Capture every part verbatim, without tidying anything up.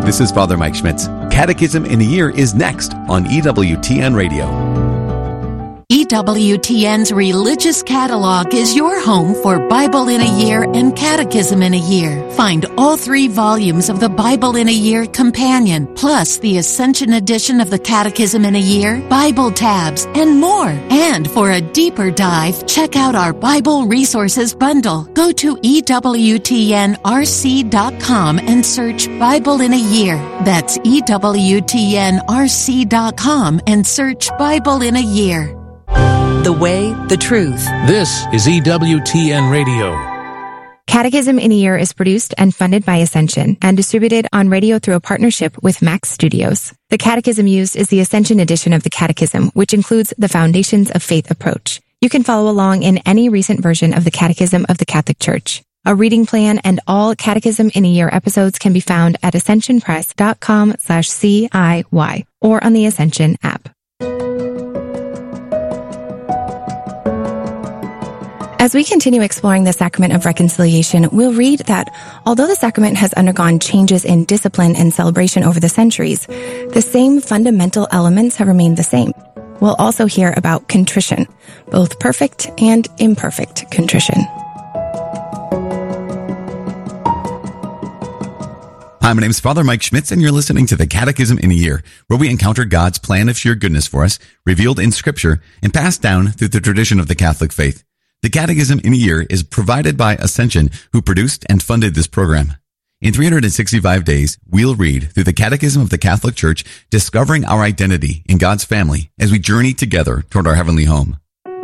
This is Father Mike Schmitz. Catechism in a Year is next on E W T N Radio. E W T N's Religious Catalog is your home for Bible in a Year and Catechism in a Year. Find all three volumes of the Bible in a Year Companion, plus the Ascension edition of the Catechism in a Year, Bible tabs, and more. And for a deeper dive, check out our Bible Resources Bundle. Go to E W T N R C dot com and search Bible in a Year. That's E W T N R C dot com and search Bible in a Year. The way, the truth. This is E W T N Radio. Catechism in a Year is produced and funded by Ascension and distributed on radio through a partnership with Max Studios. The catechism used is the Ascension edition of the Catechism, which includes the Foundations of Faith approach. You can follow along in any recent version of the Catechism of the Catholic Church. A reading plan and all Catechism in a Year episodes can be found at ascension press dot com slash C I Y or on the Ascension app. As we continue exploring the sacrament of reconciliation, we'll read that although the sacrament has undergone changes in discipline and celebration over the centuries, the same fundamental elements have remained the same. We'll also hear about contrition, both perfect and imperfect contrition. Hi, my name is Father Mike Schmitz, and you're listening to the Catechism in a Year, where we encounter God's plan of sheer goodness for us, revealed in Scripture and passed down through the tradition of the Catholic faith. The Catechism in a Year is provided by Ascension, who produced and funded this program. In three hundred sixty-five days, we'll read through the Catechism of the Catholic Church, discovering our identity in God's family as we journey together toward our heavenly home.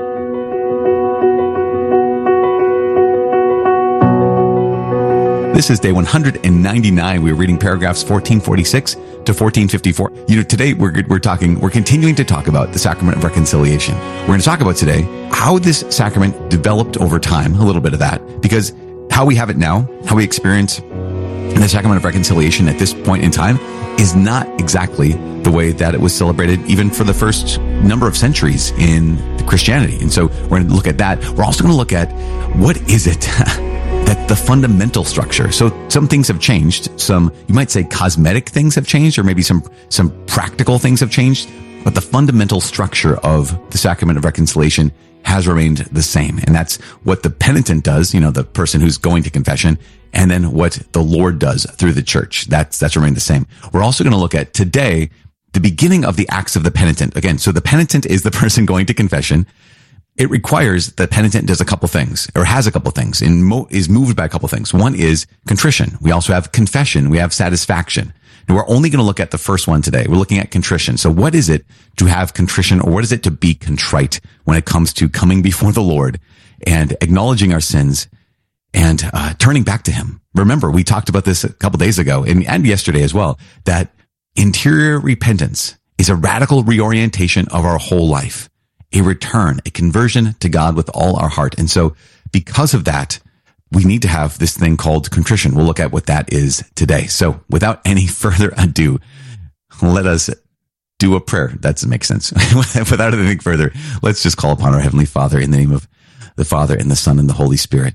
This is day one hundred ninety-nine. We're reading paragraphs fourteen forty-six to fourteen fifty-four. You know, today we're we're talking, we're continuing to talk about the sacrament of reconciliation. We're going to talk about today how this sacrament developed over time, a little bit of that, because how we have it now, how we experience the sacrament of reconciliation at this point in time is not exactly the way that it was celebrated even for the first number of centuries in Christianity. And so we're going to look at that. We're also going to look at what is it that the fundamental structure. So some things have changed. Some, you might say, cosmetic things have changed, or maybe some, some practical things have changed. But the fundamental structure of the sacrament of reconciliation has remained the same. And that's what the penitent does, you know, the person who's going to confession, and then what the Lord does through the church. That's, that's remained the same. We're also going to look at today the beginning of the acts of the penitent. Again, so the penitent is the person going to confession. It requires the penitent does a couple things, or has a couple things, and mo- is moved by a couple things. One is contrition. We also have confession. We have satisfaction. And we're only going to look at the first one today. We're looking at contrition. So what is it to have contrition, or what is it to be contrite when it comes to coming before the Lord and acknowledging our sins and uh, turning back to Him? Remember, we talked about this a couple days ago and, and yesterday as well, that interior repentance is a radical reorientation of our whole life. A return, a conversion to God with all our heart. And so because of that, we need to have this thing called contrition. We'll look at what that is today. So without any further ado, let us do a prayer. That doesn't make sense. Without anything further, let's just call upon our Heavenly Father in the name of the Father and the Son and the Holy Spirit.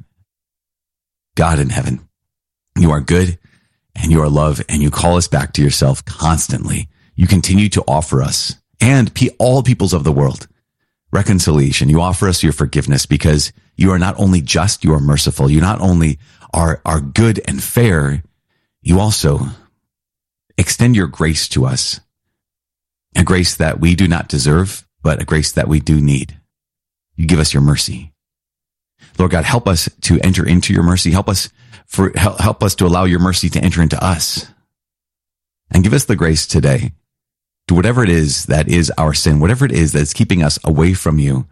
God in heaven, you are good and you are love, and you call us back to yourself constantly. You continue to offer us and all peoples of the world reconciliation. You offer us your forgiveness because you are not only just, you are merciful. You not only are, are good and fair, you also extend your grace to us. A grace that we do not deserve, but a grace that we do need. You give us your mercy. Lord God, help us to enter into your mercy. Help us for, help, help us to allow your mercy to enter into us. And give us the grace today to whatever it is that is our sin, whatever it is that's keeping us away from you,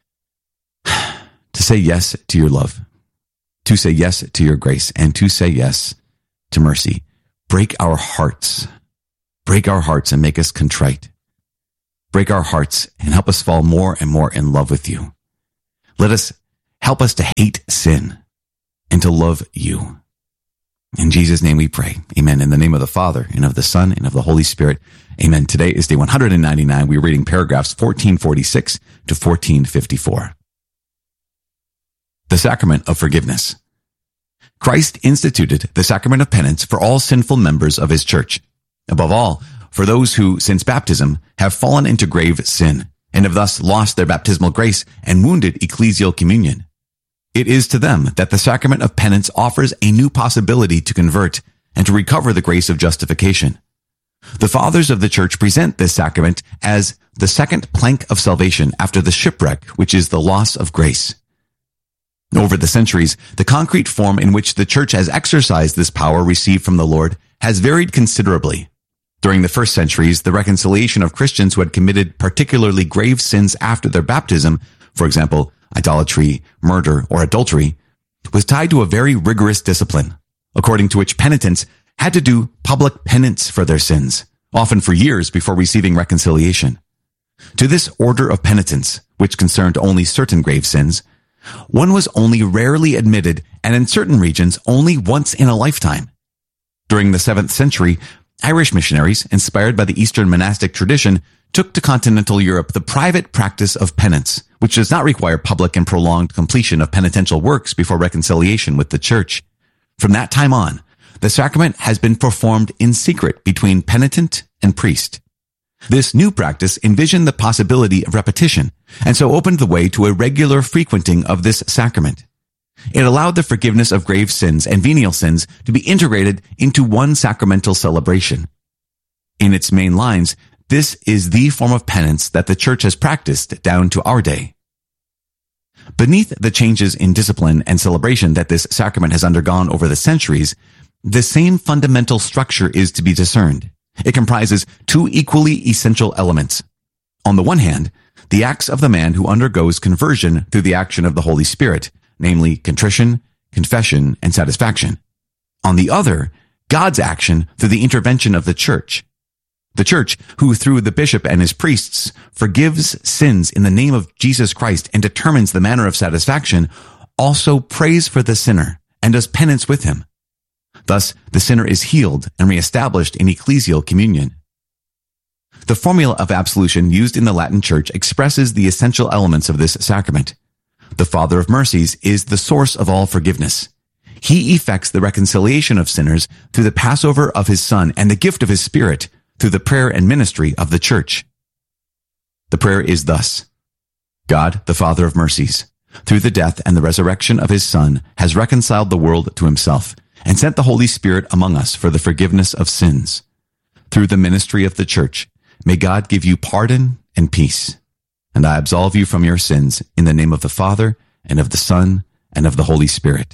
to say yes to your love, to say yes to your grace, and to say yes to mercy. Break our hearts, break our hearts and make us contrite. Break our hearts and help us fall more and more in love with you. Let us help us to hate sin and to love you. In Jesus' name we pray. Amen. In the name of the Father, and of the Son, and of the Holy Spirit. Amen. Today is day one hundred ninety-nine. We're reading paragraphs fourteen forty-six to fourteen fifty-four. The sacrament of forgiveness. Christ instituted the sacrament of penance for all sinful members of his church. Above all, for those who, since baptism, have fallen into grave sin, and have thus lost their baptismal grace and wounded ecclesial communion. It is to them that the sacrament of penance offers a new possibility to convert and to recover the grace of justification. The fathers of the church present this sacrament as the second plank of salvation after the shipwreck, which is the loss of grace. Over the centuries, the concrete form in which the church has exercised this power received from the Lord has varied considerably. During the first centuries, the reconciliation of Christians who had committed particularly grave sins after their baptism, for example, idolatry, murder, or adultery, was tied to a very rigorous discipline, according to which penitents had to do public penance for their sins, often for years before receiving reconciliation. To this order of penitence, which concerned only certain grave sins, one was only rarely admitted, and in certain regions only once in a lifetime. During the seventh century, Irish missionaries, inspired by the Eastern monastic tradition, took to continental Europe the private practice of penance, which does not require public and prolonged completion of penitential works before reconciliation with the church. From that time on, the sacrament has been performed in secret between penitent and priest. This new practice envisioned the possibility of repetition, and so opened the way to a regular frequenting of this sacrament. It allowed the forgiveness of grave sins and venial sins to be integrated into one sacramental celebration. In its main lines, this is the form of penance that the church has practiced down to our day. Beneath the changes in discipline and celebration that this sacrament has undergone over the centuries, the same fundamental structure is to be discerned. It comprises two equally essential elements. On the one hand, the acts of the man who undergoes conversion through the action of the Holy Spirit, namely contrition, confession, and satisfaction. On the other, God's action through the intervention of the church. The church, who through the bishop and his priests forgives sins in the name of Jesus Christ and determines the manner of satisfaction, also prays for the sinner and does penance with him. Thus, the sinner is healed and reestablished in ecclesial communion. The formula of absolution used in the Latin Church expresses the essential elements of this sacrament. The Father of mercies is the source of all forgiveness. He effects the reconciliation of sinners through the Passover of his Son and the gift of his Spirit through the prayer and ministry of the church. The prayer is thus: God, the Father of mercies, through the death and the resurrection of his Son, has reconciled the world to himself and sent the Holy Spirit among us for the forgiveness of sins. Through the ministry of the church, may God give you pardon and peace. And I absolve you from your sins in the name of the Father and of the Son and of the Holy Spirit.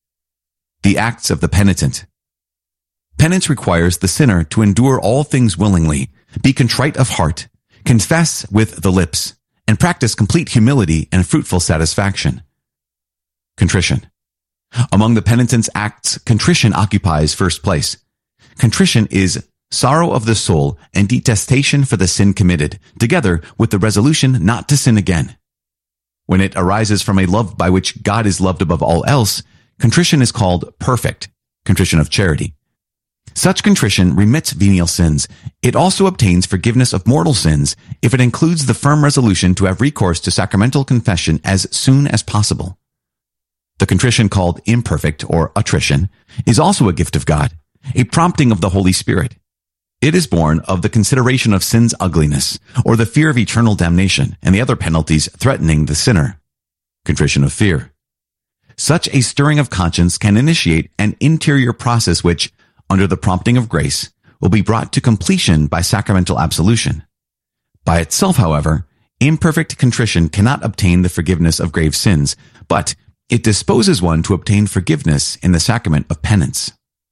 The acts of the penitent. Penance requires the sinner to endure all things willingly, be contrite of heart, confess with the lips, and practice complete humility and fruitful satisfaction. Contrition. Among the penitent's acts, contrition occupies first place. Contrition is sorrow of the soul and detestation for the sin committed, together with the resolution not to sin again. When it arises from a love by which God is loved above all else, contrition is called perfect, contrition of charity. Such contrition remits venial sins. It also obtains forgiveness of mortal sins if it includes the firm resolution to have recourse to sacramental confession as soon as possible. The contrition called imperfect or attrition is also a gift of God, a prompting of the Holy Spirit. It is born of the consideration of sin's ugliness or the fear of eternal damnation and the other penalties threatening the sinner. Contrition of fear. Such a stirring of conscience can initiate an interior process which, under the prompting of grace, will be brought to completion by sacramental absolution. By itself, however, imperfect contrition cannot obtain the forgiveness of grave sins, but it disposes one to obtain forgiveness in the sacrament of penance.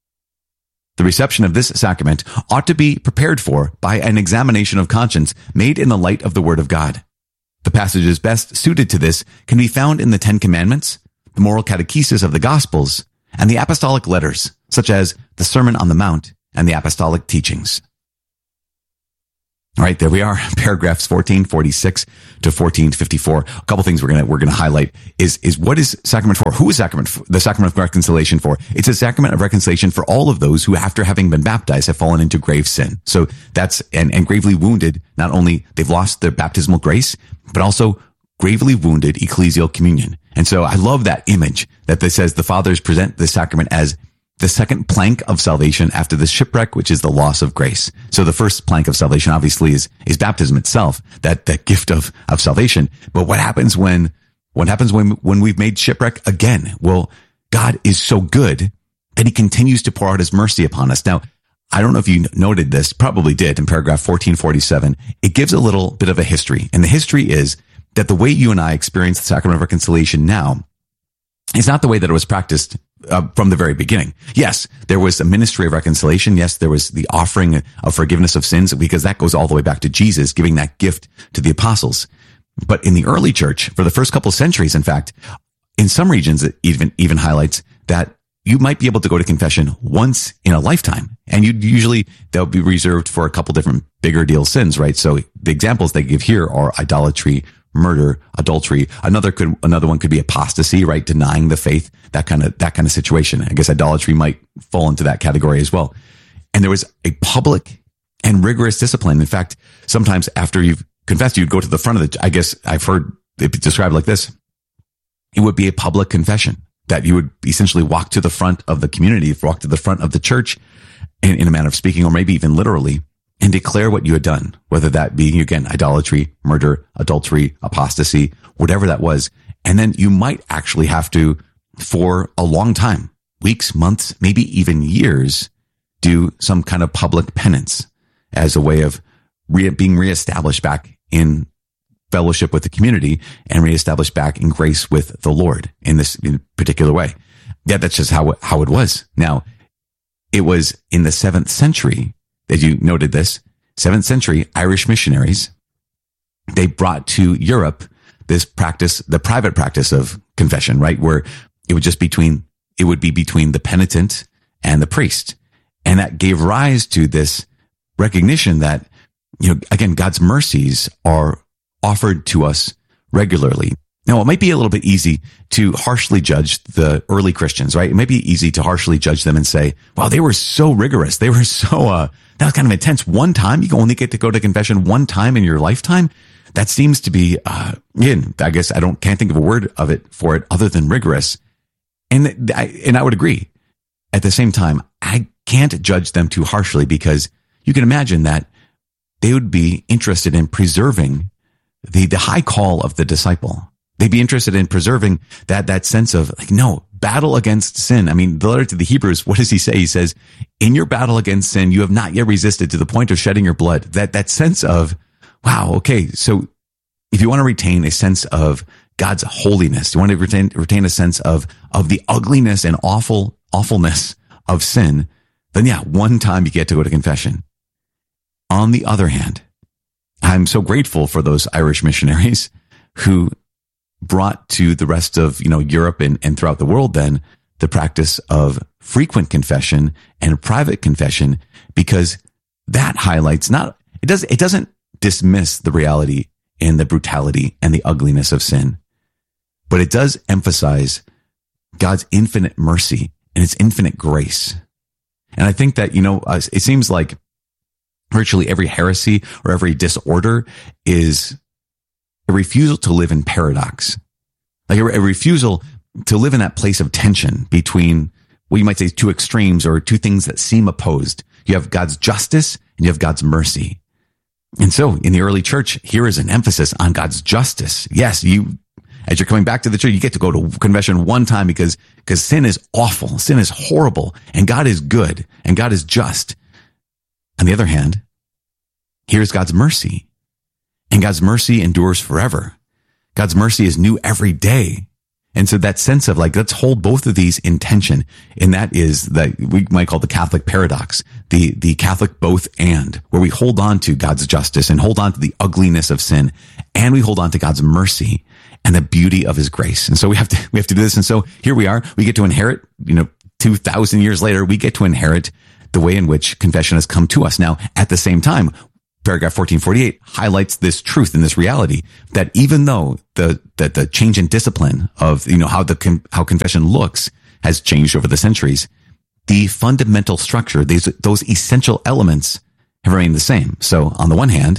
The reception of this sacrament ought to be prepared for by an examination of conscience made in the light of the Word of God. The passages best suited to this can be found in the Ten Commandments, the moral catechesis of the Gospels, and the apostolic letters, such as the Sermon on the Mount and the apostolic teachings. All right, there we are. Paragraphs fourteen forty-six to fourteen fifty-four. A couple things we're gonna we're gonna highlight is is what is sacrament for? Who is sacrament for? The sacrament of reconciliation for? It's a sacrament of reconciliation for all of those who, after having been baptized, have fallen into grave sin. So that's and and gravely wounded. Not only they've lost their baptismal grace, but also gravely wounded ecclesial communion. And so I love that image that this says the fathers present the sacrament as the second plank of salvation after the shipwreck, which is the loss of grace. So the first plank of salvation obviously is, is baptism itself, that, that gift of, of salvation. But what happens when, what happens when, when we've made shipwreck again? Well, God is so good that he continues to pour out his mercy upon us. Now, I don't know if you noted this, probably did in paragraph fourteen forty-seven. It gives a little bit of a history. And the history is that the way you and I experience the sacrament of reconciliation now is not the way that it was practiced uh, from the very beginning. Yes, there was a ministry of reconciliation. Yes, there was the offering of forgiveness of sins, because that goes all the way back to Jesus giving that gift to the apostles. But in the early church, for the first couple of centuries, in fact, in some regions, it even, even highlights that you might be able to go to confession once in a lifetime. And you usually, they'll be reserved for a couple different bigger deal sins, right? So the examples they give here are idolatry, murder, adultery. Another could, another one could be apostasy, right? Denying the faith, that kind of, that kind of situation. I guess idolatry might fall into that category as well. And there was a public and rigorous discipline. In fact, sometimes after you've confessed, you'd go to the front of the, I guess I've heard it described like this. It would be a public confession that you would essentially walk to the front of the community, walk to the front of the church in, in a manner of speaking, or maybe even literally, and declare what you had done, whether that be, again, idolatry, murder, adultery, apostasy, whatever that was. And then you might actually have to, for a long time, weeks, months, maybe even years, do some kind of public penance as a way of re- being reestablished back in fellowship with the community and reestablished back in grace with the Lord in this in particular way. Yeah, that's just how, how it was. Now, it was in the seventh century that you noted this, seventh century Irish missionaries, they brought to Europe this practice, the private practice of confession, right? Where it would just between, it would be between the penitent and the priest. And that gave rise to this recognition that, you know, again, God's mercies are offered to us regularly. Now, it might be a little bit easy to harshly judge the early Christians, right? It might be easy to harshly judge them and say, wow, they were so rigorous. They were so, uh, that was kind of intense. One time, you only get to go to confession one time in your lifetime. That seems to be, uh, again, I guess I don't, can't think of a word of it for it other than rigorous. And I, and I would agree. At the same time, I can't judge them too harshly, because you can imagine that they would be interested in preserving the, the high call of the disciple. They'd be interested in preserving that, that sense of like, no, battle against sin. I mean, the letter to the Hebrews, what does he say? He says, in your battle against sin, you have not yet resisted to the point of shedding your blood. That, that sense of, wow, okay. So if you want to retain a sense of God's holiness, you want to retain, retain a sense of, of the ugliness and awful, awfulness of sin, then yeah, one time you get to go to confession. On the other hand, I'm so grateful for those Irish missionaries who brought to the rest of, you know, Europe and, and throughout the world then the practice of frequent confession and private confession, because that highlights not, it does, it doesn't dismiss the reality and the brutality and the ugliness of sin, but it does emphasize God's infinite mercy and its infinite grace. And I think that, you know, uh, it seems like virtually every heresy or every disorder is a refusal to live in paradox, like a, a refusal to live in that place of tension between what you might say two extremes or two things that seem opposed. You have God's justice and you have God's mercy. And so in the early church, here is an emphasis on God's justice. Yes, you, as you're coming back to the church, you get to go to confession one time because, because sin is awful. Sin is horrible, and God is good and God is just. On the other hand, here's God's mercy, and God's mercy endures forever. God's mercy is new every day. And so that sense of like, let's hold both of these in tension. And that is that we might call the Catholic paradox, the, the Catholic both and, where we hold on to God's justice and hold on to the ugliness of sin, and we hold on to God's mercy and the beauty of his grace. And so we have to, we have to do this. And so here we are, we get to inherit, you know, two thousand years later, we get to inherit the way in which confession has come to us. Now, at the same time, paragraph fourteen forty-eight highlights this truth and this reality that even though the, that the change in discipline of, you know, how the, how confession looks has changed over the centuries, the fundamental structure, these, those essential elements have remained the same. So on the one hand,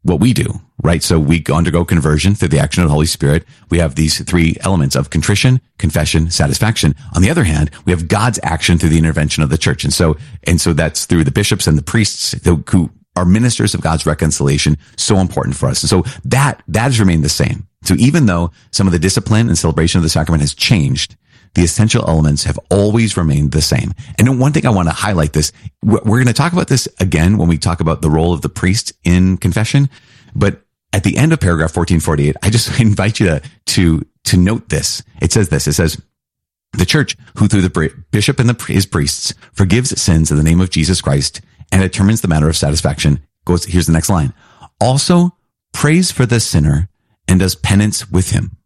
what we do, right? So we undergo conversion through the action of the Holy Spirit. We have these three elements of contrition, confession, satisfaction. On the other hand, we have God's action through the intervention of the church. And so, and so that's through the bishops and the priests who are ministers of God's reconciliation, so important for us. And so that, that has remained the same. So even though some of the discipline and celebration of the sacrament has changed, the essential elements have always remained the same. And one thing I want to highlight this, we're going to talk about this again when we talk about the role of the priest in confession. But at the end of paragraph fourteen forty-eight, I just invite you to, to, to note this. It says this, it says, the church, who through the bishop and the, his priests forgives sins in the name of Jesus Christ and determines the matter of satisfaction, goes, here's the next line, also prays for the sinner and does penance with him.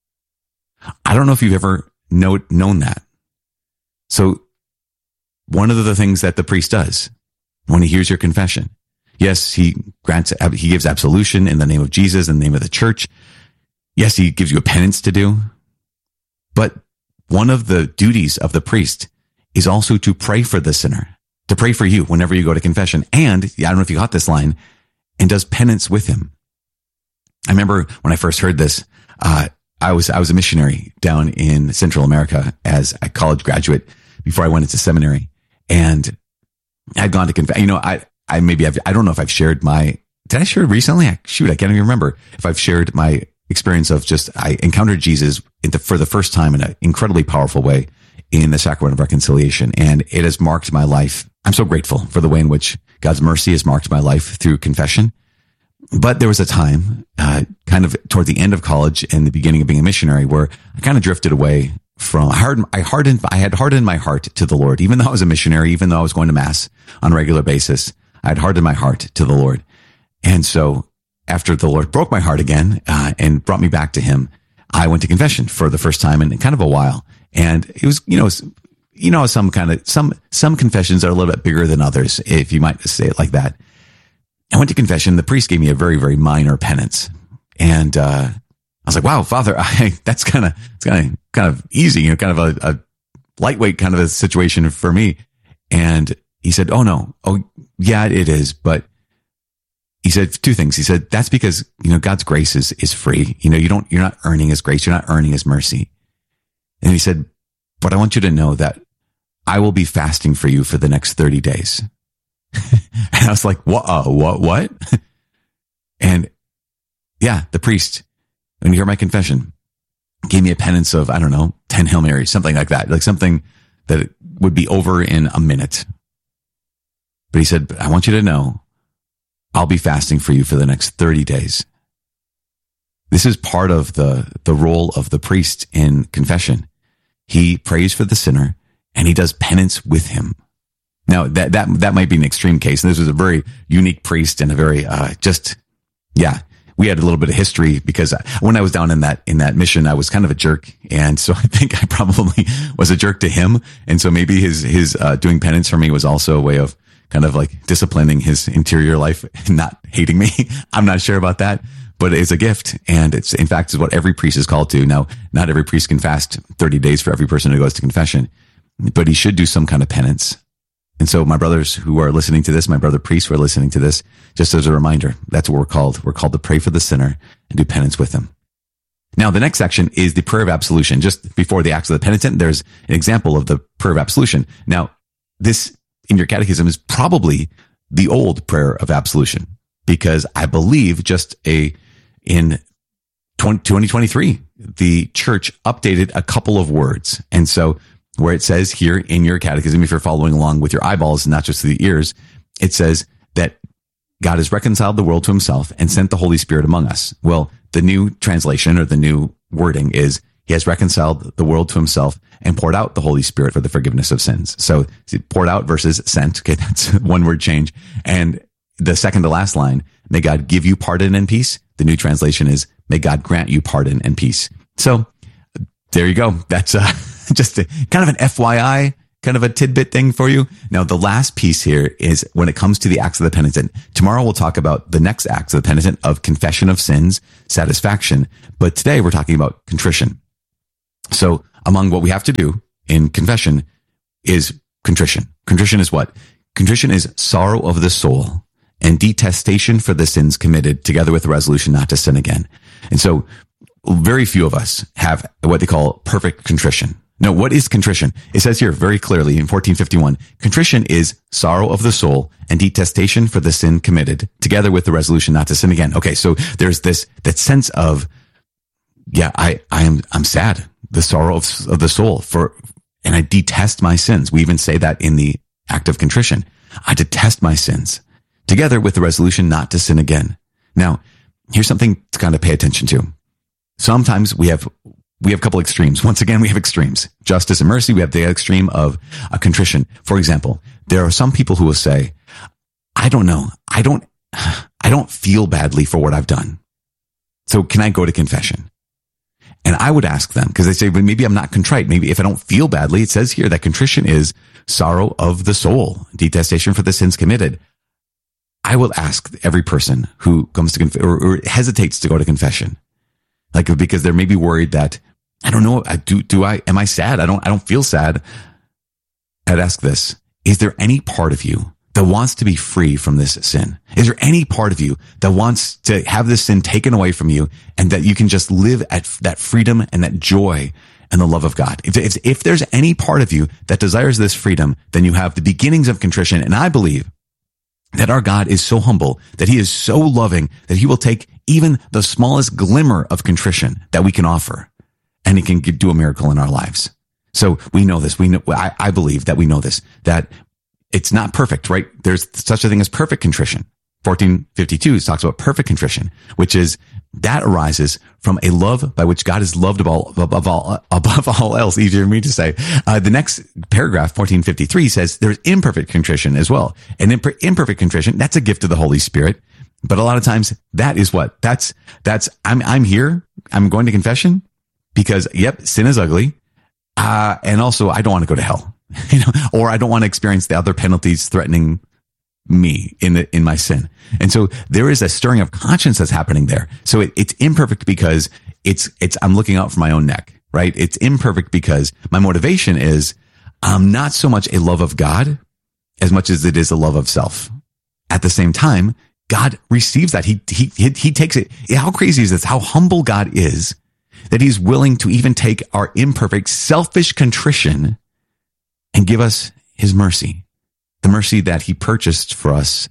I don't know if you've ever know, known that. So one of the things that the priest does when he hears your confession, yes, he grants, he gives absolution in the name of Jesus, in the name of the church. Yes, he gives you a penance to do. But one of the duties of the priest is also to pray for the sinner, to pray for you whenever you go to confession. And I don't know if you got this line, and does penance with him. I remember when I first heard this, uh, I was, I was a missionary down in Central America as a college graduate before I went into seminary, and I'd gone to confess. You know, I, I maybe I've, I don't know if I've shared my, did I share it recently? I, shoot, I can't even remember if I've shared my experience of just, I encountered Jesus in the, for the first time in an incredibly powerful way in the sacrament of reconciliation. And it has marked my life. I'm so grateful for the way in which God's mercy has marked my life through confession. But there was a time, uh, kind of toward the end of college and the beginning of being a missionary, where I kind of drifted away from, I hardened, I hardened, I had hardened my heart to the Lord. Even though I was a missionary, even though I was going to mass on a regular basis, I had hardened my heart to the Lord. And so after the Lord broke my heart again, uh, and brought me back to him, I went to confession for the first time in kind of a while. And it was, you know, you know, some kind of, some, some confessions are a little bit bigger than others, if you might say it like that. I went to confession. The priest gave me a very, very minor penance. And, uh, I was like, wow, Father, I, that's kind of, it's kind of, kind of easy, you know, kind of a, a lightweight kind of a situation for me. And he said, oh no. Oh yeah, it is. But he said two things. He said, that's because, you know, God's grace is, is free. You know, you don't, you're not earning his grace. You're not earning his mercy. And he said, but I want you to know that I will be fasting for you for the next thirty days. And I was like, what, uh, what, what? And yeah, the priest, when you hear my confession, gave me a penance of, I don't know, ten Hail Marys, something like that, like something that would be over in a minute. But he said, I want you to know, I'll be fasting for you for the next thirty days. This is part of the, the role of the priest in confession. He prays for the sinner and he does penance with him. Now that, that, that might be an extreme case. And this was a very unique priest and a very, uh, just, yeah, we had a little bit of history because when I was down in that, in that mission, I was kind of a jerk. And so I think I probably was a jerk to him. And so maybe his, his, uh, doing penance for me was also a way of kind of like disciplining his interior life and not hating me. I'm not sure about that, but it's a gift. And it's, in fact, is what every priest is called to. Now, not every priest can fast thirty days for every person who goes to confession, but he should do some kind of penance. And so my brothers who are listening to this, my brother priests who are listening to this, just as a reminder, that's what we're called. We're called to pray for the sinner and do penance with him. Now, the next section is the prayer of absolution. Just before the acts of the penitent, there's an example of the prayer of absolution. Now, this in your catechism is probably the old prayer of absolution, because I believe just a, in twenty twenty-three, the church updated a couple of words. And so where it says here in your catechism, if you're following along with your eyeballs, not just the ears, it says that God has reconciled the world to himself and sent the Holy Spirit among us. Well, the new translation or the new wording is he has reconciled the world to himself and poured out the Holy Spirit for the forgiveness of sins. So poured out versus sent. Okay. That's one word change. And the second to last line, may God give you pardon and peace. The new translation is may God grant you pardon and peace. So there you go. That's uh, just a, kind of an F Y I, kind of a tidbit thing for you. Now, the last piece here is when it comes to the acts of the penitent. Tomorrow we'll talk about the next acts of the penitent of confession of sins, satisfaction. But today we're talking about contrition. So among what we have to do in confession is contrition. Contrition is what? Contrition is sorrow of the soul and detestation for the sins committed, together with the resolution not to sin again. And so very few of us have what they call perfect contrition. Now, what is contrition? It says here very clearly in fourteen fifty-one, contrition is sorrow of the soul and detestation for the sin committed, together with the resolution not to sin again. Okay, so there's this, that sense of, yeah, I, I am, I'm sad, the sorrow of, of the soul for, and I detest my sins. We even say that in the act of contrition. I detest my sins, together with the resolution not to sin again. Now, here's something to kind of pay attention to. Sometimes we have, we have a couple extremes. Once again, we have extremes. Justice and mercy, we have the extreme of a contrition. For example, there are some people who will say, I don't know, I don't, I don't feel badly for what I've done. So can I go to confession? And I would ask them, because they say, well, maybe I'm not contrite. Maybe if I don't feel badly, it says here that contrition is sorrow of the soul, detestation for the sins committed. I will ask every person who comes to conf- or, or hesitates to go to confession, like, because they're maybe worried that, I don't know, I do, do I, am I sad? I don't, I don't feel sad. I'd ask this, is there any part of you that wants to be free from this sin? Is there any part of you that wants to have this sin taken away from you and that you can just live at that freedom and that joy and the love of God? If, if, if there's any part of you that desires this freedom, then you have the beginnings of contrition. And I believe that our God is so humble, that he is so loving, that he will take even the smallest glimmer of contrition that we can offer, and he can do a miracle in our lives. So we know this. We know, I, I believe that we know this, that it's not perfect, right? There's such a thing as perfect contrition. fourteen fifty-two talks about perfect contrition, which is that arises from a love by which God is loved above all, above all, above all else. Easier for me to say. Uh, the next paragraph, fourteen fifty-three, says there's imperfect contrition as well. And imper- imperfect contrition, that's a gift of the Holy Spirit. But a lot of times that is what that's, that's, I'm, I'm here. I'm going to confession because, yep, sin is ugly. Uh, and also I don't want to go to hell, you know, or I don't want to experience the other penalties threatening me in the, in my sin. And so there is a stirring of conscience that's happening there. So it, it's imperfect because it's, it's, I'm looking out for my own neck, right? It's imperfect because my motivation is, um, not so much a love of God as much as it is a love of self. At the same time, God receives that. He, he, he, he takes it. How crazy is this? How humble God is that he's willing to even take our imperfect, selfish contrition and give us his mercy. The mercy that he purchased for us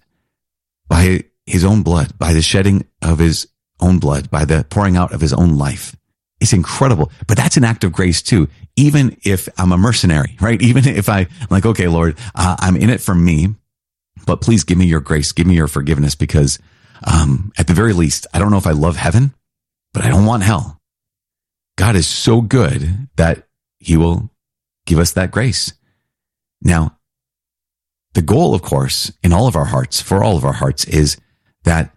by his own blood, by the shedding of his own blood, by the pouring out of his own life. It's incredible. But that's an act of grace too. Even if I'm a mercenary, right? Even if I, I'm like, okay, Lord, uh, I'm in it for me, but please give me your grace, give me your forgiveness, because um, at the very least, I don't know if I love heaven, but I don't want hell. God is so good that he will give us that grace. Now, the goal, of course, in all of our hearts, for all of our hearts, is that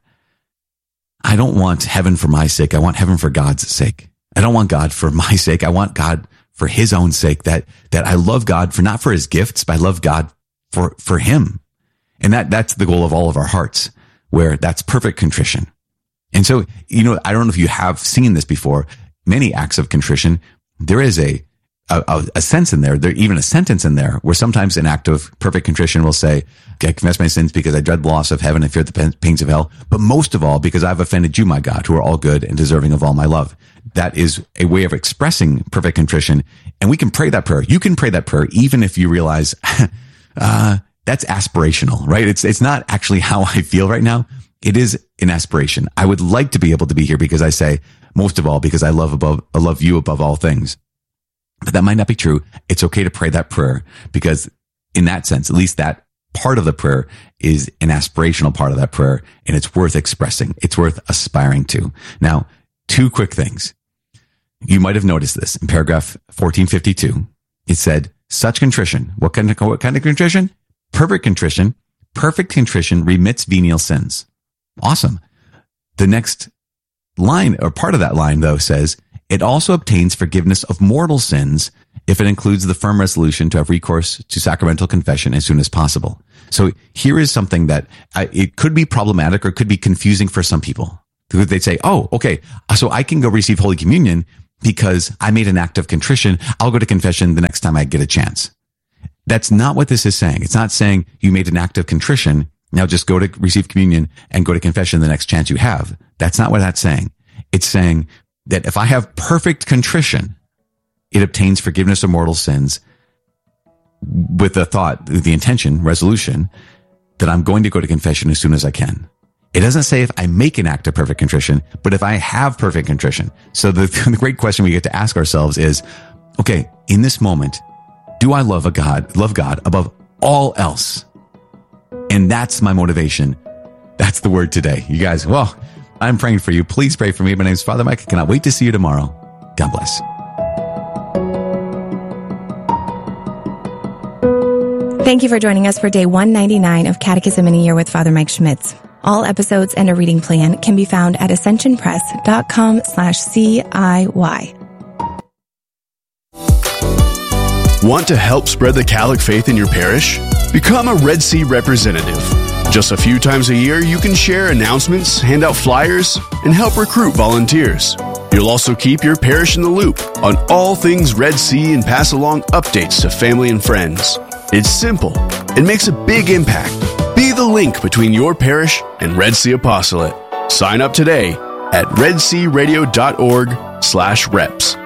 I don't want heaven for my sake. I want heaven for God's sake. I don't want God for my sake. I want God for his own sake, that, that I love God for, not for his gifts, but I love God for, for him. And that, that's the goal of all of our hearts, where that's perfect contrition. And so, you know, I don't know if you have seen this before. Many acts of contrition, there is a, a, a sense in there, there, even a sentence in there, where sometimes an act of perfect contrition will say, okay, I confess my sins because I dread the loss of heaven and fear the pains of hell. But most of all, because I've offended you, my God, who are all good and deserving of all my love. That is a way of expressing perfect contrition. And we can pray that prayer. You can pray that prayer, even if you realize, uh, that's aspirational, right? It's, it's not actually how I feel right now. It is an aspiration. I would like to be able to be here because I say, most of all, because I love above, I love you above all things. But that might not be true. It's okay to pray that prayer, because in that sense, at least that part of the prayer is an aspirational part of that prayer, and it's worth expressing. It's worth aspiring to. Now, two quick things. You might have noticed this in paragraph fourteen fifty-two. It said, such contrition. What kind of, what kind of contrition? Perfect contrition. Perfect contrition remits venial sins. Awesome. The next line, or part of that line, though, says, it also obtains forgiveness of mortal sins if it includes the firm resolution to have recourse to sacramental confession as soon as possible. So here is something that uh, it could be problematic or could be confusing for some people. They'd say, oh, okay, so I can go receive Holy Communion because I made an act of contrition. I'll go to confession the next time I get a chance. That's not what this is saying. It's not saying you made an act of contrition, Now just go to receive communion and go to confession the next chance you have. That's not what that's saying. It's saying that if I have perfect contrition, it obtains forgiveness of mortal sins with the thought, the intention, resolution that I'm going to go to confession as soon as I can. It doesn't say if I make an act of perfect contrition, but if I have perfect contrition. So the, the great question we get to ask ourselves is, okay, in this moment, do I love a God, love God above all else? And that's my motivation. That's the word today. You guys, well, I'm praying for you. Please pray for me. My name is Father Mike. I cannot wait to see you tomorrow. God bless. Thank you for joining us for day one ninety-nine of Catechism in a Year with Father Mike Schmitz. All episodes and a reading plan can be found at ascensionpress.com slash CIY. Want to help spread the Catholic faith in your parish? Become a Red Sea representative. Just a few times a year, you can share announcements, hand out flyers, and help recruit volunteers. You'll also keep your parish in the loop on all things Red Sea and pass along updates to family and friends. It's simple. It makes a big impact. Be the link between your parish and Red Sea Apostolate. Sign up today at redsearadio.org slash reps.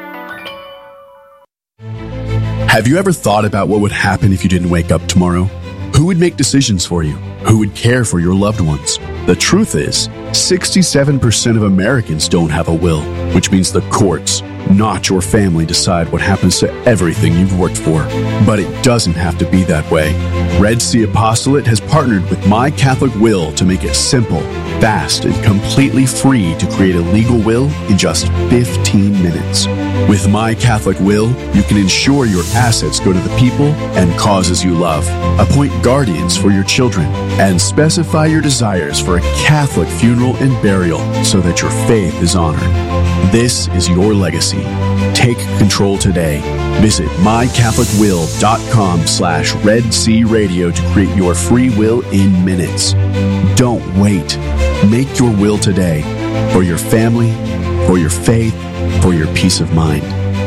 Have you ever thought about what would happen if you didn't wake up tomorrow? Who would make decisions for you? Who would care for your loved ones? The truth is, sixty-seven percent of Americans don't have a will, which means the courts, not your family, decide what happens to everything you've worked for. But it doesn't have to be that way. Red Sea Apostolate has partnered with My Catholic Will to make it simple, fast, and completely free to create a legal will in just fifteen minutes. With My Catholic Will, you can ensure your assets go to the people and causes you love, appoint guardians for your children, and specify your desires for a Catholic funeral and burial so that your faith is honored. This is your legacy. Take control today. Visit mycatholicwill.com slash Red Sea Radio to create your free will in minutes. Don't wait. Make your will today for your family, for your faith, for your peace of mind.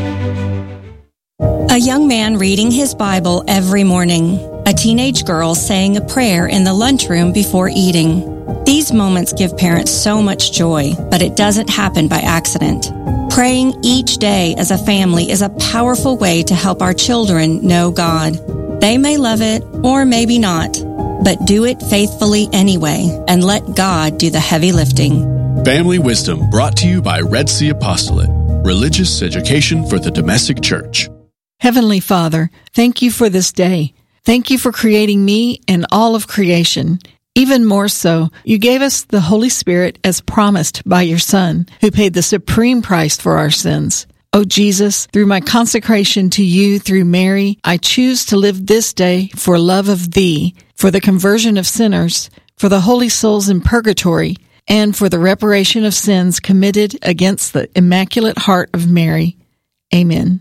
A young man reading his Bible every morning. A teenage girl saying a prayer in the lunchroom before eating. These moments give parents so much joy, but it doesn't happen by accident. Praying each day as a family is a powerful way to help our children know God. They may love it, or maybe not, but do it faithfully anyway, and let God do the heavy lifting. Family Wisdom brought to you by Red Sea Apostolate, religious education for the domestic church. Heavenly Father, thank you for this day. Thank you for creating me and all of creation. Even more so, you gave us the Holy Spirit as promised by your Son, who paid the supreme price for our sins. Oh Jesus, through my consecration to you through Mary, I choose to live this day for love of thee, for the conversion of sinners, for the holy souls in purgatory, and for the reparation of sins committed against the Immaculate Heart of Mary. Amen.